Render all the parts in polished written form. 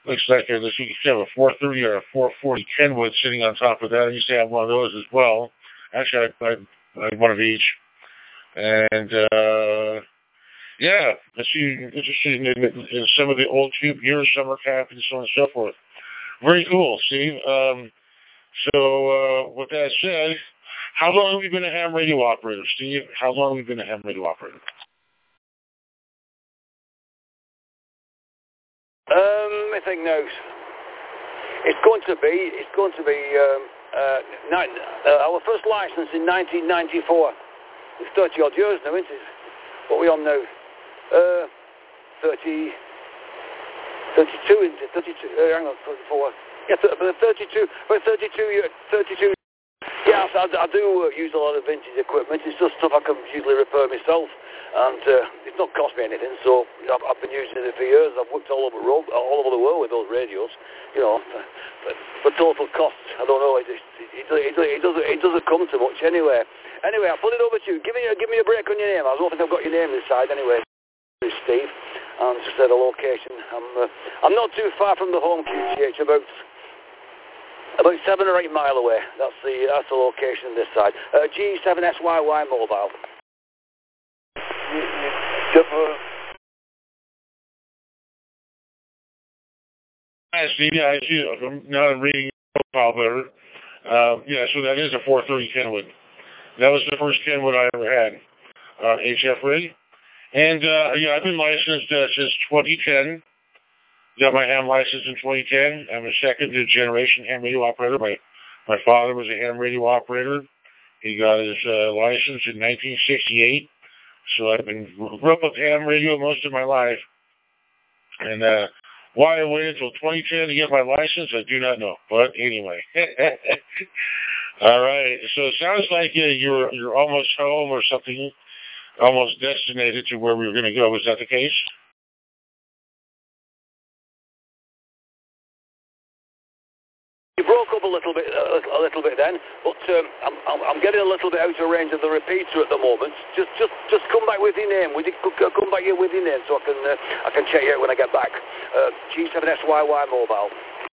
Looks like you have a 430 or a 440 Kenwood sitting on top of that. I used to have one of those as well. Actually, I had one of each. And, yeah, I see you interested in some of the old tube gear, summer cap, and so on and so forth. Very cool, Steve. So, with that said, how long have you been a ham radio operator, Steve? How long have you been a ham radio operator? I think now it's going to be our first license in 1994. It's 30 odd years now, isn't it? What are we on now? 32, isn't it? 32. Hang on, 34. Yeah, 32. About 32. Yes, I do use a lot of vintage equipment. It's just stuff I can usually repair myself, and it's not cost me anything. So I've been using it for years. I've worked all over the world with those radios. You know, for total cost, I don't know. It doesn't come to much anyway. Anyway, I'll put it over to you. Give me a break on your name. I don't think I've got your name this side anyway. It's Steve, and just said a location. I'm not too far from the home QTH, about 7 or 8 miles away. That's the location this side. G7SYY mobile. Hi, Steve. Yeah, I see. Now I'm reading your profile better. Yeah, so that is a 430 Kenwood. That was the first Kenwood I ever had. HF rig. And, yeah, I've been licensed since 2010. Got my ham license in 2010. I'm a second generation ham radio operator. My father was a ham radio operator. He got his license in 1968. So I've been grew up with ham radio most of my life. And why I waited until 2010 to get my license, I do not know. But anyway. All right. So it sounds like you're almost home or something, almost destinated to where we were going to go. Was that the case? You broke up a little bit then, but I'm getting a little bit out of range of the repeater at the moment. Just come back with your name. Come back here with your name so I can check you out when I get back. G7SYY mobile.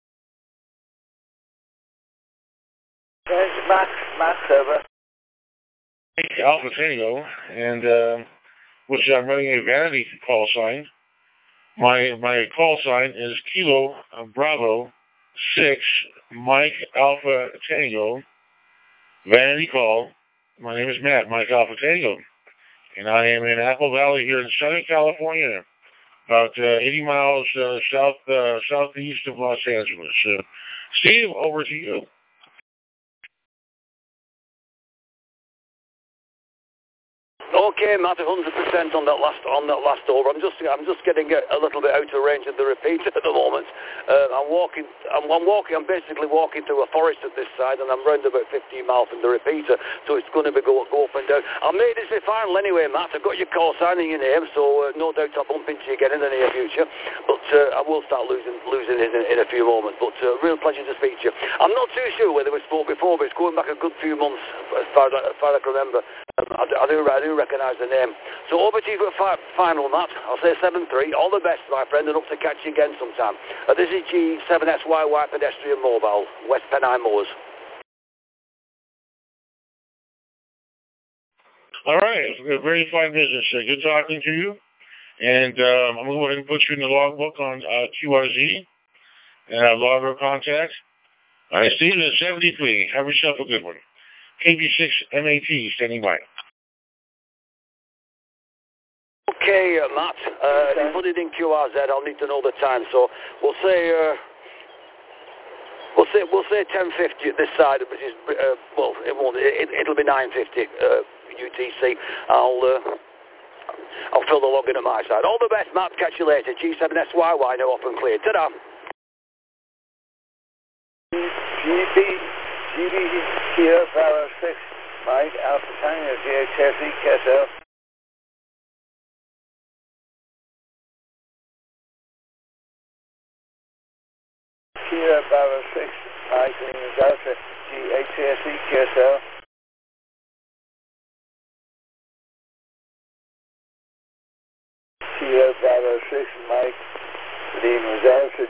Matt server. Alpha Tango, and which I'm running a vanity call sign. My call sign is Kilo Bravo 6 Mike Alpha Tango. Vanity call. My name is Matt, Mike Alpha Tango, and I am in Apple Valley here in Southern California, about 80 miles southeast of Los Angeles. Steve, over to you. Okay, Matt, 100% on that last over. I'm just getting a little bit out of range of the repeater at the moment. I'm basically walking through a forest at this side, and I'm round about 15 miles from the repeater, so it's going to be go up and down. I made this my final anyway, Matt. I've got your call sign and your name, so no doubt I'll bump into you again in the near future. But I will start losing in a few moments. But real pleasure to speak to you. I'm not too sure whether we spoke before, but it's going back a good few months as far as I can remember. I do recognise the name. So over to you for final, Matt. I'll say 7-3. All the best, my friend, and hope to catch you again sometime. This is G7SYY Pedestrian Mobile, West Pennine Moors. All right. Very fine business. Good talking to you. And I'm going to go ahead and put you in the logbook on QRZ and have logger contact. All right, Steve, at 73. Have yourself a good one. KB6 MAT standing by. Okay, Matt. If you put it in QRZ, I'll need to know the time. So we'll say 10:50 at this side, which is well, it won't. It'll be 9:50 UTC. I'll fill the log in at my side. All the best, Matt. Catch you later. G7SYY now off and clear. Ta-da. GB Kilo Bravo 6 Mike Alpha Tango GHSE Kessel. Kilo Bravo 6 Mike Alpha GHSE Kessel. Kilo Bravo 6 Mike Alpha